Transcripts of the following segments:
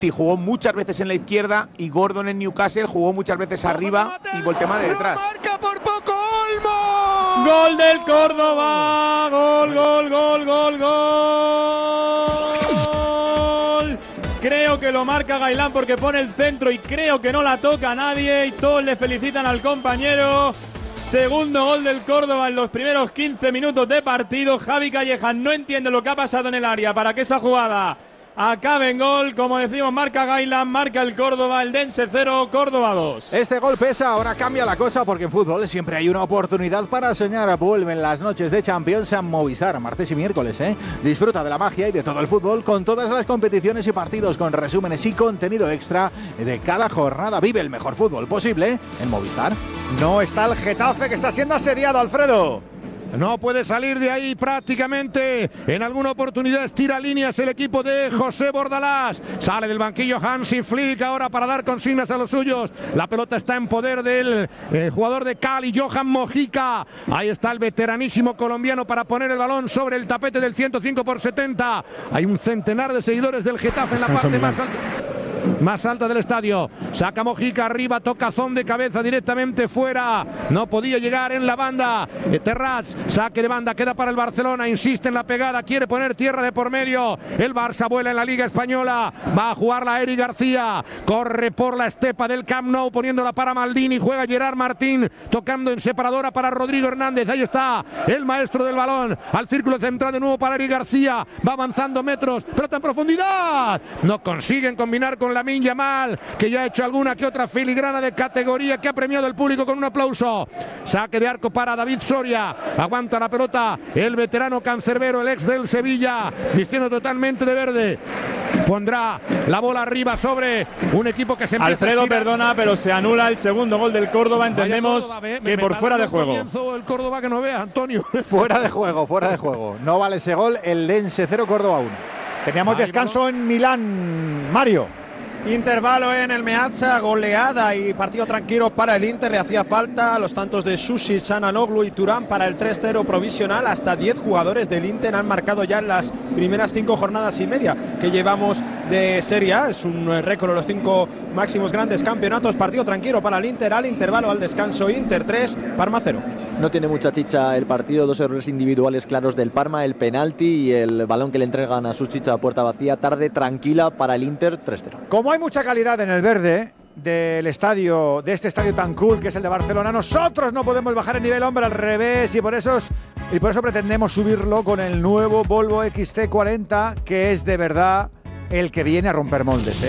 jugó muchas veces en la izquierda y Gordon en Newcastle jugó muchas veces arriba y Voltemá de detrás. Marca por poco Olmo. Gol del Córdoba. Gol. Creo que lo marca Gailán porque pone el centro y creo que no la toca a nadie y todos le felicitan al compañero. Segundo gol del Córdoba en los primeros 15 minutos de partido. Javi Calleja no entiende lo que ha pasado en el área para que esa jugada acabe en gol. Como decimos, marca Gailán, marca el Córdoba, el Dense 0, Córdoba 2. Este gol pesa, ahora cambia la cosa porque en fútbol siempre hay una oportunidad para soñar. Vuelven las noches de Champions a Movistar, martes y miércoles, Disfruta de la magia y de todo el fútbol con todas las competiciones y partidos, con resúmenes y contenido extra de cada jornada. Vive el mejor fútbol posible en Movistar. No está el Getafe, que está siendo asediado, Alfredo. No puede salir de ahí prácticamente. En alguna oportunidad estira líneas el equipo de José Bordalás. Sale del banquillo Hansi Flick ahora para dar consignas a los suyos. La pelota está en poder del jugador de Cali, Johan Mojica. Ahí está el veteranísimo colombiano para poner el balón sobre el tapete del 105/70. Hay un centenar de seguidores del Getafe en la parte más alta del estadio. Saca Mojica arriba, tocazón de cabeza directamente fuera. No podía llegar en la banda. Terrats, saque de banda, queda para el Barcelona. Insiste en la pegada, quiere poner tierra de por medio. El Barça vuela en la Liga Española. Va a jugarla Eric García. Corre por la estepa del Camp Nou, poniéndola para Maldini. Juega Gerard Martín, tocando en separadora para Rodrigo Hernández. Ahí está el maestro del balón. Al círculo central de nuevo para Eric García. Va avanzando metros, pelota en profundidad. No consiguen combinar con Lamine Yamal, que ya ha hecho alguna que otra filigrana de categoría que ha premiado el público con un aplauso. Saque de arco para David Soria. Aguanta la pelota el veterano cancerbero, el ex del Sevilla, vistiendo totalmente de verde. Pondrá la bola arriba sobre un equipo que se empieza Alfredo, perdona, pero se anula el segundo gol del Córdoba. Entendemos que por fuera de juego. El Córdoba que no vea, Antonio. Fuera de juego. No vale ese gol. El Dense 0, Córdoba 1. Teníamos descanso en Milán, Mario. Intervalo en el Meazza, goleada y partido tranquilo para el Inter. Le hacía falta los tantos de Susi, Çalhanoğlu y Turán para el 3-0 provisional. Hasta 10 jugadores del Inter han marcado ya en las primeras 5 jornadas y media que llevamos de Serie A. Es un récord de los 5 máximos grandes campeonatos. Partido tranquilo para el Inter al intervalo, al descanso. Inter 3, Parma 0. No tiene mucha chicha el partido, 2 errores individuales claros del Parma, el penalti y el balón que le entregan a Susic a puerta vacía. Tarde tranquila para el Inter, 3-0. Como hay mucha calidad en el verde del estadio, de este estadio tan cool que es el de Barcelona, nosotros no podemos bajar el nivel, hombre, al revés, y por eso pretendemos subirlo con el nuevo Volvo XC40, que es de verdad el que viene a romper moldes,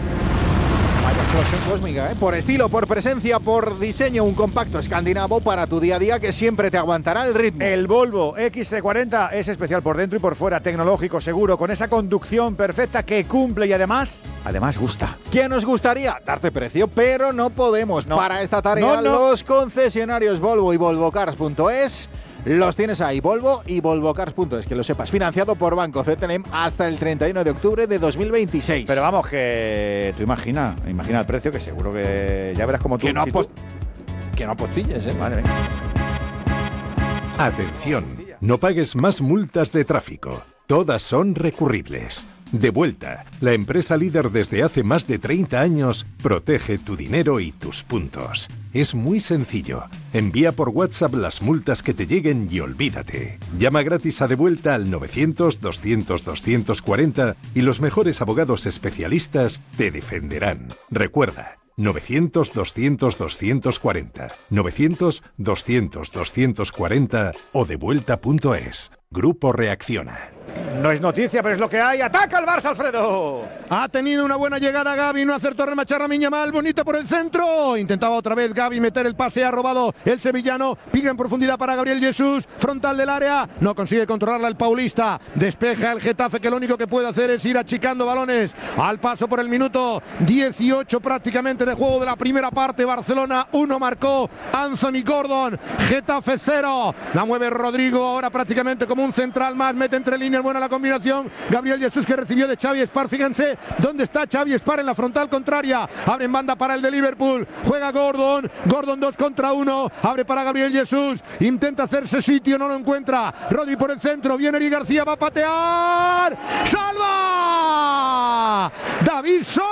Vaya explosión cósmica, Por estilo, por presencia, por diseño, un compacto escandinavo para tu día a día que siempre te aguantará el ritmo. El Volvo XC40 es especial por dentro y por fuera, tecnológico, seguro, con esa conducción perfecta que cumple y además gusta. ¿Quién nos gustaría darte precio? Pero no podemos. No. Para esta tarea, los concesionarios Volvo y volvocars.es los tienes ahí, Volvo y volvocars.es, que lo sepas. Financiado por Banco CTLM hasta el 31 de octubre de 2026. Pero vamos, que tú imagina el precio, que seguro que ya verás como tú. Que no apostilles, Vale, venga. Atención, no pagues más multas de tráfico. Todas son recurribles. Devuelta, la empresa líder desde hace más de 30 años, protege tu dinero y tus puntos. Es muy sencillo. Envía por WhatsApp las multas que te lleguen y olvídate. Llama gratis a Devuelta al 900-200-240 y los mejores abogados especialistas te defenderán. Recuerda, 900-200-240, 900-200-240 o devuelta.es. Grupo Reacciona. No es noticia, pero es lo que hay. ¡Ataca el Barça, Alfredo! Ha tenido una buena llegada Gavi, no acertó a remachar a Lamine Yamal, bonito por el centro. Intentaba otra vez Gavi meter el pase, ha robado el sevillano. Pica en profundidad para Gabriel Jesús, frontal del área. No consigue controlarla el paulista. Despeja el Getafe, que lo único que puede hacer es ir achicando balones. Al paso por el minuto 18 prácticamente de juego de la primera parte. Barcelona 1 marcó Anthony Gordon. Getafe 0. La mueve Rodrigo ahora prácticamente como un central más. Mete entre líneas, buena la combinación. Gabriel Jesús, que recibió de Xavi Espar. Fíjense dónde está Xavi Espar, en la frontal contraria. Abre en banda para el de Liverpool. Juega Gordon 2 contra 1. Abre para Gabriel Jesús. Intenta hacerse sitio, no lo encuentra. Rodri por el centro. Viene Eric García, va a patear. ¡Salva! David Soria.